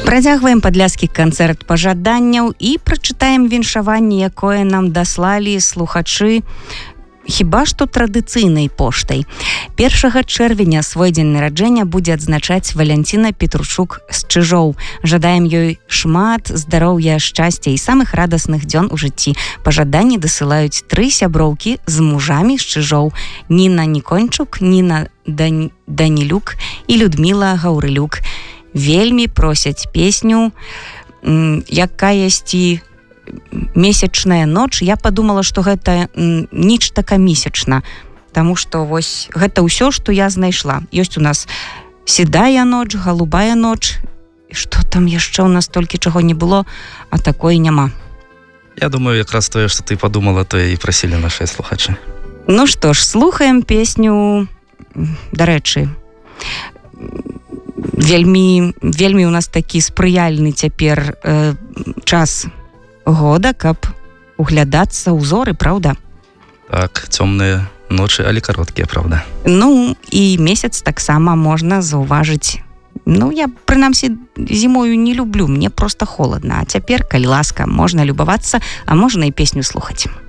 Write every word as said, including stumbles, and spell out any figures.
Працягваем падляскі канцэрт пажаданняў і прачытаем віншаванне, якое нам даслалі слухачы хіба што традыцыйнай поштай. першага чэрвеня свой дзень нараджэння будзе адзначаць Валянціна Петручук з Чыжоў. Жадаем ёй шмат здароўя, шчасця і самых радасных дзён у жыцці. Пажаданні дасылаюць тры сяброўкі з мужамі з Чыжоў: Ніна Нікончук, Ніна Дань... Данілюк і Людміла Гаўрылюк. Вельмі просяць песню «Якаясці месячная ноч». Я подумала, што гэта ніч така месячна, таму што вось гэта ўсё, што я знайшла. Ёсць у нас седая ноч, голубая ноч, што там яшчэ у нас толькі чаго не было, а такой няма. Я думаю, якраз тое, што ты подумала, то і прасілі нашыя слухачы. Ну што ж, слухаем песню. Дарэчы, вельмі вельмі у нас такі спрыяльны цяпер э, час года, каб углядацца ў зоры, праўда? Так, цёмныя ночы, але кароткія, праўда. Ну, і месяц таксама можна заўважыць. Ну, я, прынамсі, зімою не люблю, мне проста холадна. А цяпер, калі ласка, можна любавацца, а можна і песню слухаць.